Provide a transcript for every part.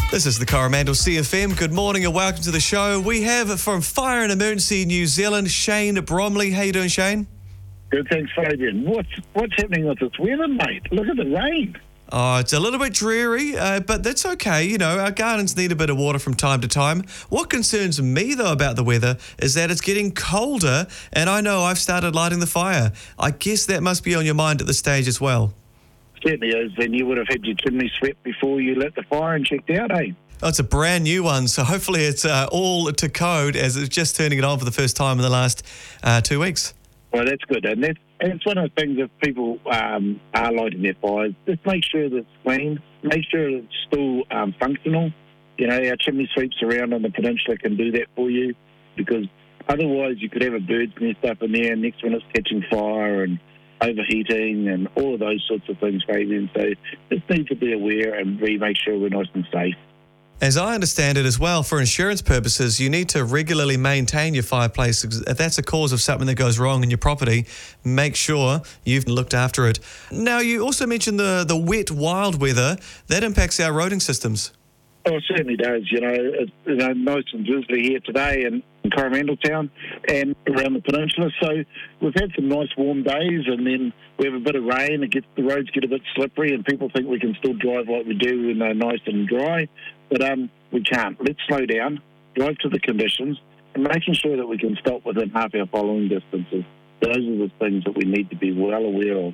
This is the Coromandel CFM. Good morning and welcome to the show. We have from Fire and Emergency New Zealand, Shane Bromley. How you doing, Shane? Good, thanks, Fabian. What's happening with this weather, mate? Look at the rain. Oh, it's a little bit dreary, but that's okay. You know, our gardens need a bit of water from time to time. What concerns me, though, about the weather is that it's getting colder, and I know I've started lighting the fire. I guess that must be on your mind at this stage as well. Certainly is, and you would have had your chimney swept before you lit the fire and checked out, eh? Oh, it's a brand new one, so hopefully it's all to code as it's just turning it on for the first time in the last 2 weeks. Well, that's good, and it's one of the things if people are lighting their fires, just make sure that it's clean, make sure it's still functional. You know, our chimney sweeps around on the peninsula can do that for you, because otherwise you could have a bird's nest up in there, and next one it's catching fire and overheating and all of those sorts of things, Fabian. So just need to be aware and make sure we're nice and safe. As I understand it as well, for insurance purposes, you need to regularly maintain your fireplace. If that's a cause of something that goes wrong in your property, make sure you've looked after it. Now, you also mentioned the wet, wild weather. That impacts our roading systems. Oh, it certainly does. You know, it's nice and drizzly here today in Coromandel Town and around the peninsula. So we've had some nice warm days, and then we have a bit of rain. The roads get a bit slippery, and people think we can still drive like we do when they're nice and dry. But we can't. Let's slow down, drive to the conditions, and making sure that we can stop within half our following distances. Those are the things that we need to be well aware of.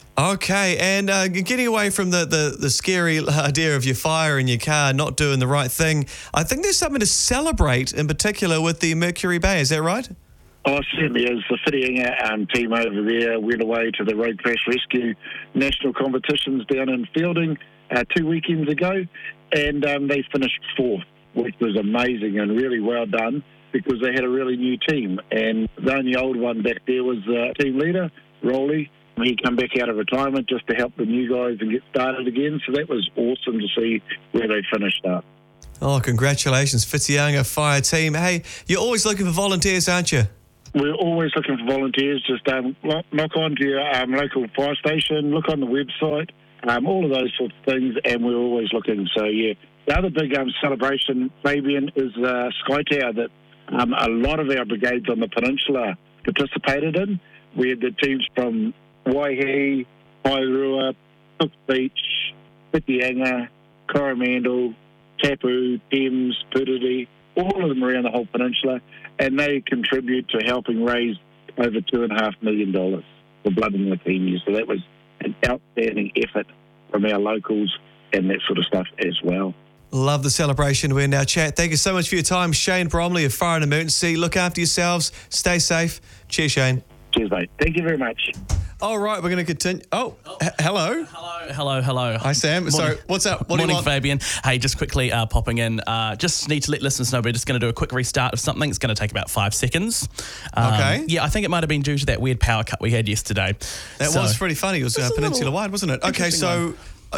Okay, and getting away from the scary idea of your fire in your car not doing the right thing, I think there's something to celebrate in particular with the Mercury Bay, is that right? Oh, it certainly is. The Whitianga team over there went away to the Road Crash Rescue National Competitions down in Fielding 2 weekends ago, and they finished fourth, which was amazing and really well done because they had a really new team. And the only old one back there was the team leader, Rolly. He came back out of retirement just to help the new guys and get started again. So that was awesome to see where they finished up. Oh, congratulations, Whitianga Fire Team. Hey, you're always looking for volunteers, aren't you? We're always looking for volunteers. Just knock on to your local fire station, look on the website, all of those sorts of things, and we're always looking. So, yeah. The other big celebration, Fabian, is Sky Tower that a lot of our brigades on the peninsula participated in. We had the teams from Waihi, Wairua, Cook Beach, Whitianga, Coromandel, Tapu, Thames, Purity, all of them around the whole peninsula, and they contribute to helping raise over $2.5 million for blood and leukemia. So that was an outstanding effort from our locals and that sort of stuff as well. Love the celebration. We're now chat. Thank you so much for your time. Shane Bromley of Fire and Emergency. Look after yourselves. Stay safe. Cheers, Shane. Cheers, mate. Thank you very much. All right, we're going to continue. Hello. Hello. Hi, Sam. Morning. So, what's up? What Morning, do you want? Fabian. Hey, just quickly popping in. Just need to let listeners know we're just going to do a quick restart of something. It's going to take about 5 seconds. Okay. Yeah, I think it might have been due to that weird power cut we had yesterday. That was pretty funny. It was peninsula-wide, wasn't it? Okay, so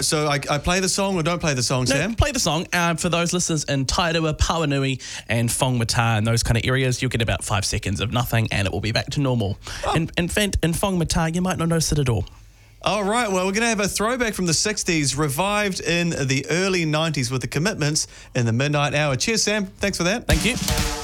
I play the song or don't play the song, Sam? No, play the song. For those listeners in Tairua, Pawanui and Whangmata and those kind of areas, you'll get about 5 seconds of nothing and it will be back to normal. Oh. In fact, in Whangmata, you might not notice it at all. All right, well, we're going to have a throwback from the 60s, revived in the early 90s with the Commitments in the midnight hour. Cheers, Sam. Thanks for that. Thank you.